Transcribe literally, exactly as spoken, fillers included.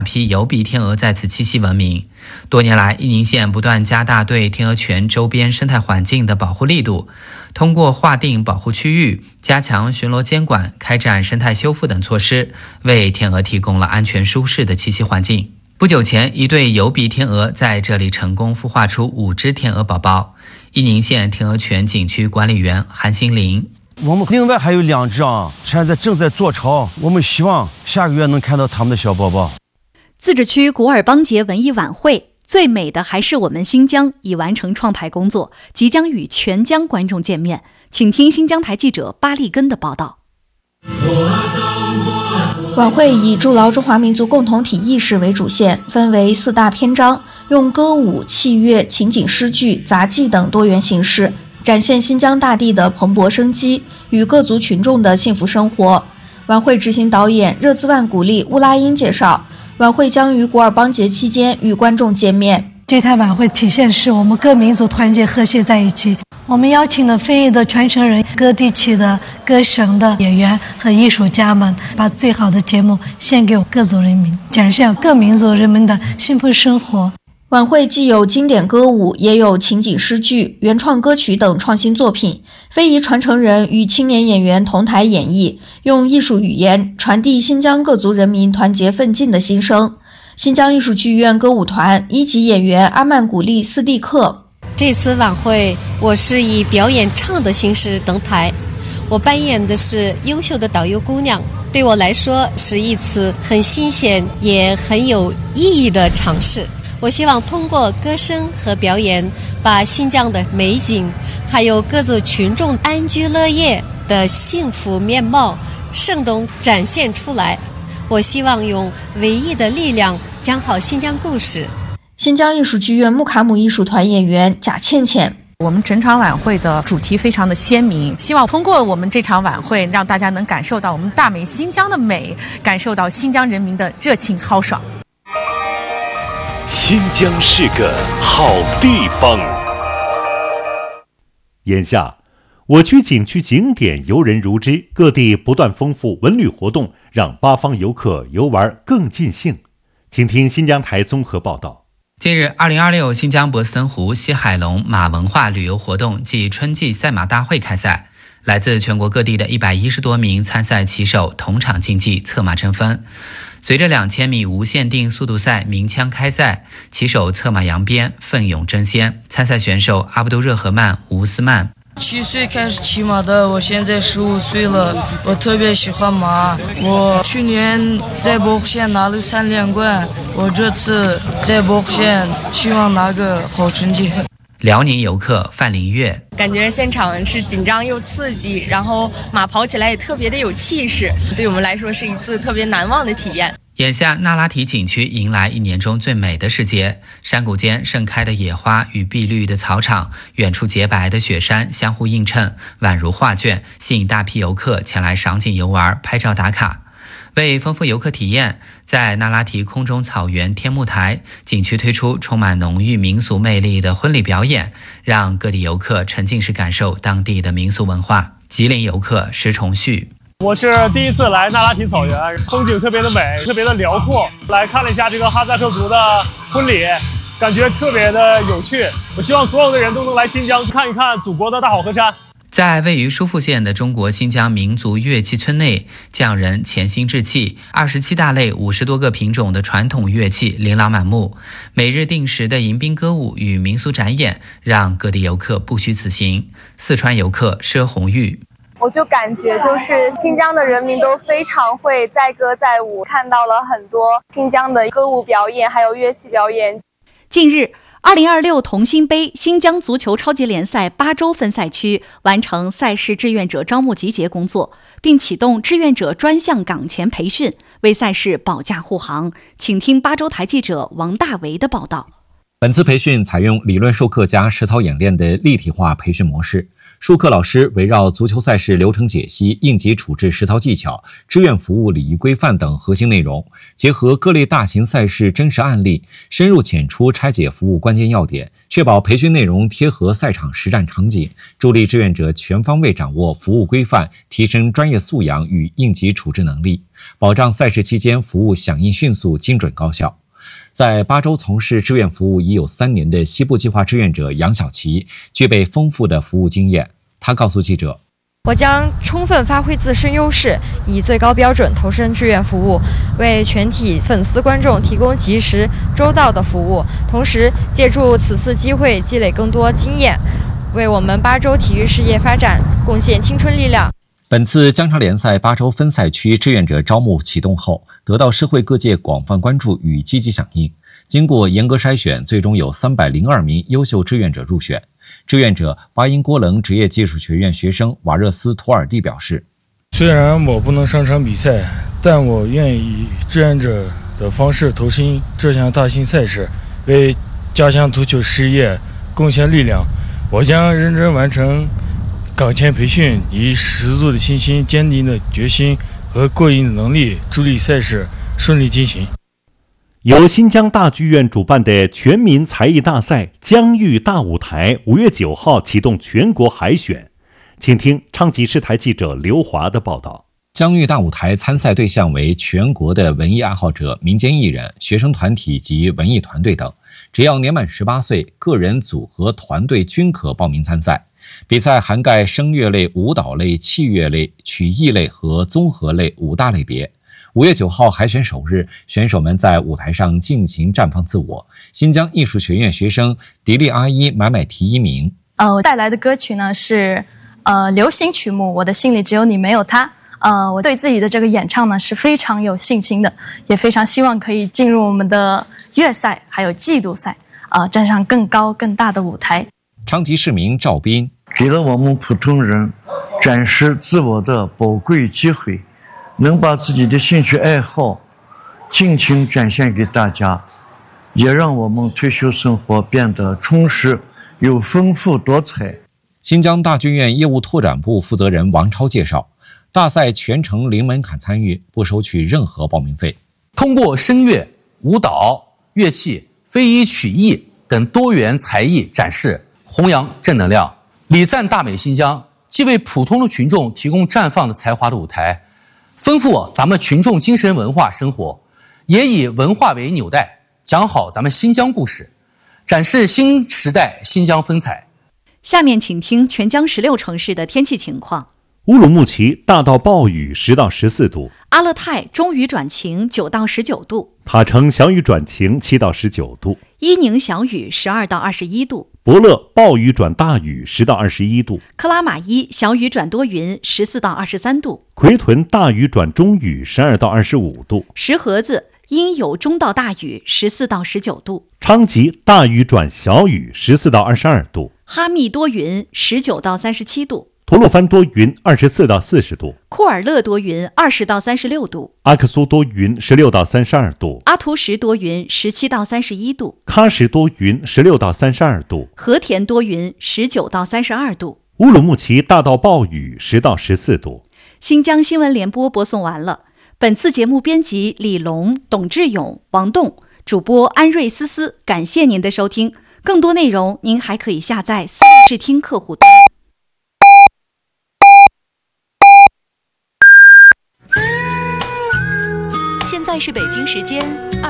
批疣鼻天鹅在此栖息闻名。多年来，义宁县不断加大对天鹅泉周边生态环境的保护力度，通过划定保护区域、加强巡逻监管、开展生态修复等措施，为天鹅提供了安全舒适的栖息环境。不久前，一对疣鼻天鹅在这里成功孵化出五只天鹅宝宝。义宁县天鹅泉景区管理员韩新林： 我们另外还有两只啊，现在正在做巢，我们希望下个月能看到他们的小宝宝。 自治区古尔邦节文艺晚会最美的还是我们新疆已完成创排工作，即将与全疆观众见面。请听新疆台记者巴利根的报道。 晚会以筑牢中华民族共同体意识为主线，分为四大篇章，用歌舞、器乐、情景诗句、杂技等多元形式，展现新疆大地的蓬勃生机与各族群众的幸福生活。晚会执行导演热兹万古丽乌拉因介绍，晚会将于古尔邦节期间与观众见面。 这台晚会体现是我们各民族团结和谐在一起。我们邀请了非遗的传承人、各地区的各省的演员和艺术家们，把最好的节目献给各族人民，展现各民族人民的幸福生活。 晚会既有经典歌舞，也有情景诗句、原创歌曲等创新作品。非遗传承人与青年演员同台演绎，用艺术语言传递新疆各族人民团结奋进的心声。新疆艺术剧院歌舞团一级演员阿曼古丽斯蒂克： 这次晚会我是以表演唱的形式登台，我扮演的是优秀的导游姑娘，对我来说是一次很新鲜也很有意义的尝试。我希望通过歌声和表演，把新疆的美景还有各族群众安居乐业的幸福面貌生动展现出来。我希望用唯一的力量讲好新疆故事。 新疆艺术剧院木卡姆艺术团演员贾倩倩： 我们整场晚会的主题非常的鲜明，希望通过我们这场晚会，让大家能感受到我们大美新疆的美，感受到新疆人民的热情豪爽。 新疆是个好地方。眼下，我区景区景点游人如织，各地不断丰富文旅活动，让八方游客游玩更尽兴。请听新疆台综合报道。 近日，二零二六新疆博斯登湖西海龙马文化旅游活动暨春季赛马大会开赛，来自全国各地的一百一十多名参赛骑手同场竞技，策马争分。随着两千米无限定速度赛鸣枪开赛，骑手策马扬鞭，奋勇争先。参赛选手阿布杜热合曼、吴斯曼： 七岁开始骑马的，我现在十五岁了，我特别喜欢马。我去年在博湖县拿了三连冠，我这次在博湖县希望拿个好成绩。 辽宁游客范林月： 感觉现场是紧张又刺激，然后马跑起来也特别的有气势，对我们来说是一次特别难忘的体验。 眼下那拉提景区迎来一年中最美的时节，山谷间盛开的野花与碧绿的草场，远处洁白的雪山相互映衬，宛如画卷，吸引大批游客前来赏景游玩、拍照打卡。为丰富游客体验，在那拉提空中草原天幕台，景区推出充满浓郁民俗魅力的婚礼表演，让各地游客沉浸式感受当地的民俗文化。吉林游客石崇旭： 我是第一次来那拉提草原，风景特别的美，特别的辽阔。来看了一下这个哈萨克族的婚礼，感觉特别的有趣。我希望所有的人都能来新疆去看一看祖国的大好河山。 在位于疏附县的中国新疆民族乐器村内，匠人潜心制器，二十七大类五十多个品种的传统乐器琳琅满目。每日定时的迎宾歌舞与民俗展演，让各地游客不虚此行。四川游客佘红玉： 我就感觉就是新疆的人民都非常会载歌载舞，看到了很多新疆的歌舞表演还有乐器表演。 近日，二零二六同心杯新疆足球超级联赛巴州分赛区完成赛事志愿者招募集结工作，并启动志愿者专项岗前培训，为赛事保驾护航。请听巴州台记者王大为的报道。 本次培训采用理论授课加实操演练的立体化培训模式， 授课老师围绕足球赛事流程解析、应急处置实操技巧、志愿服务礼仪规范等核心内容，结合各类大型赛事真实案例，深入浅出拆解服务关键要点，确保培训内容贴合赛场实战场景，助力志愿者全方位掌握服务规范，提升专业素养与应急处置能力，保障赛事期间服务响应迅速、精准高效。在巴州从事志愿服务已有三年的西部计划志愿者杨小琪，具备丰富的服务经验。他告诉记者， 我将充分发挥自身优势，以最高标准投身志愿服务，为全体粉丝观众提供及时周到的服务，同时借助此次机会积累更多经验，为我们巴州体育事业发展贡献青春力量。 本次江超联赛巴州分赛区志愿者招募启动后，得到社会各界广泛关注与积极响应。经过严格筛选，最终有三百零二名优秀志愿者入选。志愿者巴音郭棱职业技术学院学生瓦热斯图尔蒂表示， 虽然我不能上场比赛，但我愿意以志愿者的方式投身这项大型赛事，为家乡足球事业贡献力量。我将认真完成岗前培训，以十足的信心、坚定的决心和过硬的能力，助力赛事顺利进行。 由新疆大剧院主办的全民才艺大赛疆域大舞台五月九号启动全国海选，请听昌吉视台记者刘华的报道。 疆域大舞台参赛对象为全国的文艺爱好者、民间艺人、学生团体及文艺团队等，只要年满十八岁，个人、组合、团队均可报名参赛。比赛涵盖声乐类、舞蹈类、器乐类、曲艺类和综合类五大类别。五月九号海选首日，选手们在舞台上尽情绽放自我。新疆艺术学院学生迪丽阿依买买提一名。 呃，我带来的歌曲呢是呃流行曲目《我的心里只有你没有他》。呃，我对自己的这个演唱呢是非常有信心的，也非常希望可以进入我们的粤赛还有季度赛，呃，站上更高更大的舞台。 昌吉市民赵斌， 给了我们普通人展示自我的宝贵机会，能把自己的兴趣爱好尽情展现给大家，也让我们退休生活变得充实又丰富多彩。 新疆大剧院业务拓展部负责人王超介绍，大赛全程零门槛参与，不收取任何报名费。 通过声乐、舞蹈、乐器、非遗曲艺等多元才艺展示，弘扬正能量，礼赞大美新疆，既为普通的群众提供绽放的才华的舞台，丰富咱们群众精神文化生活，也以文化为纽带，讲好咱们新疆故事，展示新时代新疆风采。 下面请听全疆十六城市的天气情况。 乌鲁木齐大到暴雨十到十四度， 阿勒泰中雨转晴九到十九度， 塔城小雨转晴七到十九度， 伊宁小雨十二到二十一度， 博乐暴雨转大雨十到二十一度， 克拉玛依小雨转多云十四到二十三度， 奎屯大雨转中雨十二到二十五度， 石河子阴有中到大雨十四到十九度， 昌吉大雨转小雨十四到二十二度， 哈密多云十九到三十七度， 吐鲁番多云二十四到四十度， 库尔勒多云二十到三十六度， 阿克苏多云十六到三十二度， 阿图什多云十七到三十一度， 喀什多云十六到三十二度， 和田多云十九到三十二度， 乌鲁木齐大到暴雨十到十四度。 新疆新闻联播播送完了。本次节目编辑李龙、董志勇、王栋，主播安瑞思思，感谢您的收听。更多内容您还可以下载思视听客户端。 现在是北京时间